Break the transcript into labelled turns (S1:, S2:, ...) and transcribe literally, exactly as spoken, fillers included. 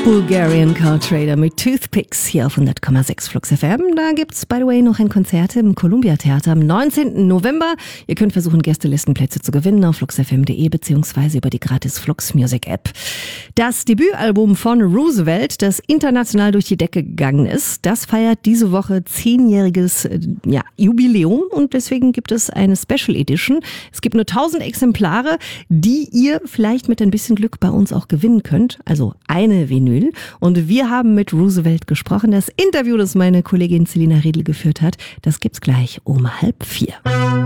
S1: Bulgarian Car Trader mit Toothpicks hier auf hundert Komma sechs Flux F M. Da gibt's, by the way, noch ein Konzert im Columbia Theater am neunzehnten November. Ihr könnt versuchen, Gästelistenplätze zu gewinnen auf fluxfm punkt de beziehungsweise über die gratis Flux Music App. Das Debütalbum von Roosevelt, das international durch die Decke gegangen ist, das feiert diese Woche zehnjähriges ja, Jubiläum und deswegen gibt es eine Special Edition. Es gibt nur tausend Exemplare, die ihr vielleicht mit ein bisschen Glück bei uns auch gewinnen könnt. Also eine Vinyl. Und wir haben mit Roosevelt gesprochen. Das Interview, das meine Kollegin Selina Riedl geführt hat, das gibt's gleich um halb vier.